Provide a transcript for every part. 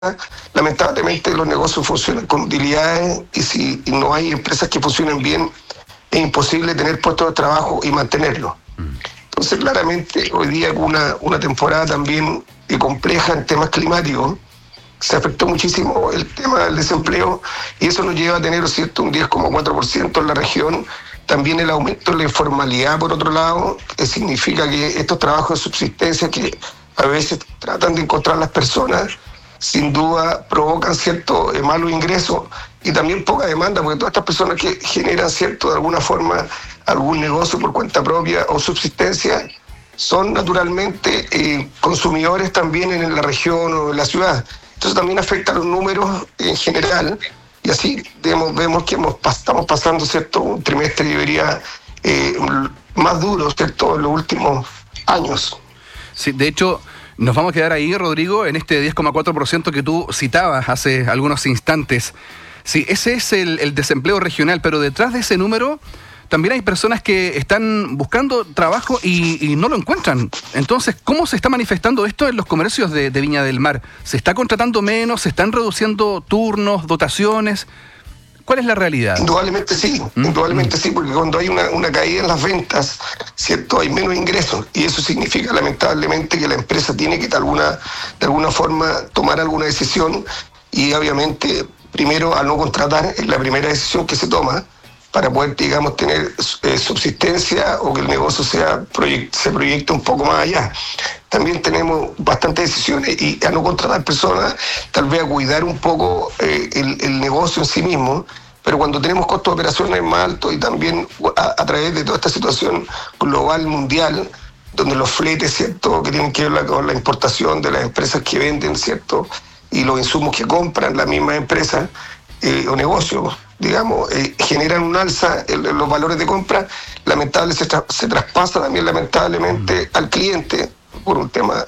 lamentablemente los negocios funcionan con utilidades y si no hay empresas que funcionen bien, es imposible tener puestos de trabajo y mantenerlos. Entonces, claramente, hoy día con una temporada también compleja en temas climáticos, se afectó muchísimo el tema del desempleo y eso nos lleva a tener, ¿cierto?, un 10,4% en la región. También el aumento de la informalidad, por otro lado, que significa que estos trabajos de subsistencia que a veces tratan de encontrar las personas, sin duda provocan cierto malos ingresos y también poca demanda, porque todas estas personas que generan, cierto, de alguna forma algún negocio por cuenta propia o subsistencia, son naturalmente consumidores también en la región o en la ciudad. Entonces también afecta a los números en general y así vemos que estamos pasando, ¿cierto?, un trimestre, yo diría, más duro, ¿cierto?, en los últimos años. Sí, de hecho, nos vamos a quedar ahí, Rodrigo, en este 10,4% que tú citabas hace algunos instantes. Sí, ese es el desempleo regional, pero detrás de ese número también hay personas que están buscando trabajo y no lo encuentran. Entonces, ¿cómo se está manifestando esto en los comercios de Viña del Mar? ¿Se está contratando menos? ¿Se están reduciendo turnos, dotaciones? ¿Cuál es la realidad? Indudablemente sí, indudablemente sí, porque cuando hay una caída en las ventas, ¿cierto?, hay menos ingresos y eso significa lamentablemente que la empresa tiene que de alguna forma tomar alguna decisión y obviamente primero al no contratar es la primera decisión que se toma para poder, digamos, tener subsistencia o que el negocio se proyecte un poco más allá. También tenemos bastantes decisiones y a no contratar personas, tal vez a cuidar un poco el negocio en sí mismo, pero cuando tenemos costos de operaciones más altos y también a través de toda esta situación global, mundial, donde los fletes, ¿cierto?, que tienen que ver con la importación de las empresas que venden, ¿cierto?, y los insumos que compran las mismas empresas o negocios, digamos, generan un alza en los valores de compra, lamentablemente se traspasa también lamentablemente al cliente por un tema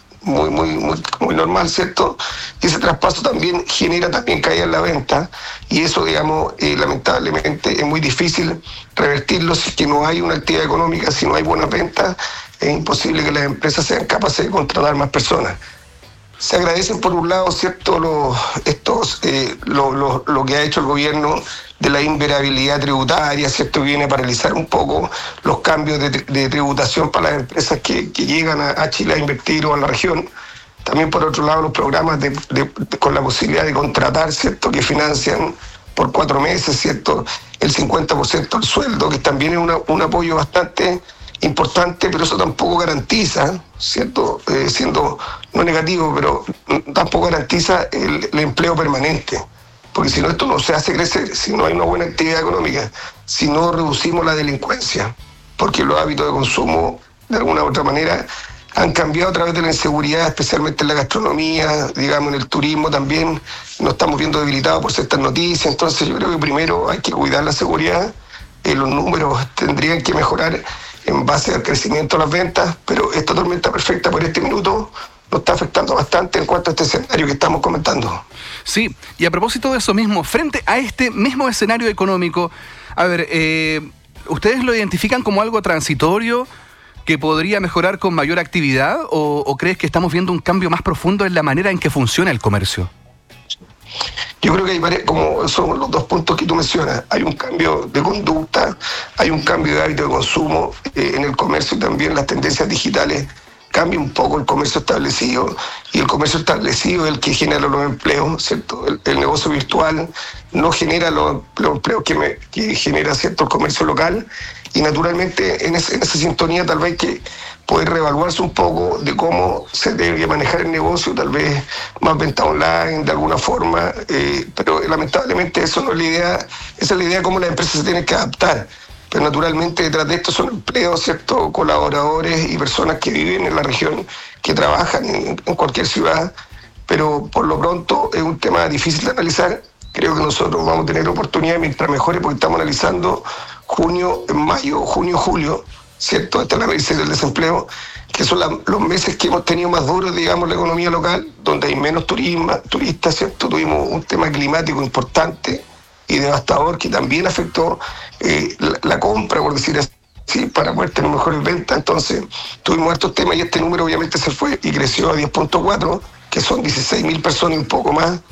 muy normal, ¿cierto? Y ese traspaso también genera también caída en la venta y eso, digamos, lamentablemente es muy difícil revertirlo si es que no hay una actividad económica, si no hay buenas ventas, es imposible que las empresas sean capaces de contratar más personas. Se agradecen por un lado, ¿cierto?, lo que ha hecho el gobierno de la invariabilidad tributaria, ¿cierto?, que viene a paralizar un poco los cambios de tributación para las empresas que llegan a Chile a invertir o a la región. También por otro lado los programas con la posibilidad de contratar, ¿cierto?, que financian por 4 meses, ¿cierto?, el 50% del sueldo, que también es un apoyo bastante importante, pero eso tampoco garantiza, ¿cierto?, siendo no negativo, pero tampoco garantiza el empleo permanente, porque si no esto no se hace crecer, si no hay una buena actividad económica, si no reducimos la delincuencia, porque los hábitos de consumo de alguna u otra manera han cambiado a través de la inseguridad, especialmente en la gastronomía, digamos, en el turismo también, nos estamos viendo debilitados por ciertas noticias. Entonces yo creo que primero hay que cuidar la seguridad, los números tendrían que mejorar en base al crecimiento de las ventas, pero esta tormenta perfecta por este minuto nos está afectando bastante en cuanto a este escenario que estamos comentando. Sí, y a propósito de eso mismo, frente a este mismo escenario económico, a ver, ¿ustedes lo identifican como algo transitorio que podría mejorar con mayor actividad o crees que estamos viendo un cambio más profundo en la manera en que funciona el comercio? Yo creo que hay como son los dos puntos que tú mencionas. Hay un cambio de conducta, hay un cambio de hábito de consumo en el comercio y también las tendencias digitales. Cambia un poco el comercio establecido y el comercio establecido es el que genera los empleos, ¿cierto? El negocio virtual no genera los empleos que genera, ¿cierto?, el comercio local y naturalmente en esa sintonía tal vez que puede reevaluarse un poco de cómo se debe manejar el negocio, tal vez más venta online de alguna forma, pero lamentablemente eso no es la idea, esa es la idea de cómo las empresas se tienen que adaptar. Pero naturalmente detrás de esto son empleos, ¿cierto?, colaboradores y personas que viven en la región, que trabajan en cualquier ciudad, pero por lo pronto es un tema difícil de analizar. Creo que nosotros vamos a tener oportunidad mientras mejore porque estamos analizando mayo, junio, julio, ¿cierto? Esta es la crisis del desempleo, que son los meses que hemos tenido más duros, digamos, la economía local, donde hay menos turistas, ¿cierto? Tuvimos un tema climático importante y devastador que también afectó la compra, por decir así, para poder tener mejores ventas. Entonces tuvimos estos temas y este número obviamente se fue y creció a 10,4, que son 16.000 personas y un poco más,